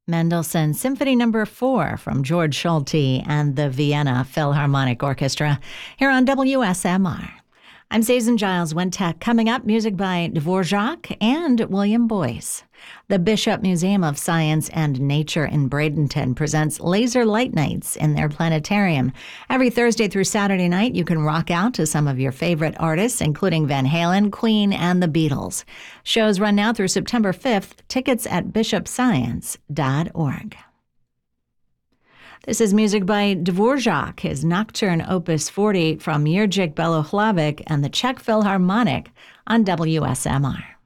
Mendelssohn Symphony No. 4 from George Solti and the Vienna Philharmonic Orchestra here on WSMR. I'm Susan Giles Wentech. Coming up, music by Dvorak and William Boyce. The Bishop Museum of Science and Nature in Bradenton presents laser light nights in their planetarium. Every Thursday through Saturday night, you can rock out to some of your favorite artists, including Van Halen, Queen, and the Beatles. Shows run now through September 5th. Tickets at bishopscience.org. This is music by Dvorak, his Nocturne Opus 40 from Jiří Belohlavek and the Czech Philharmonic on WSMR.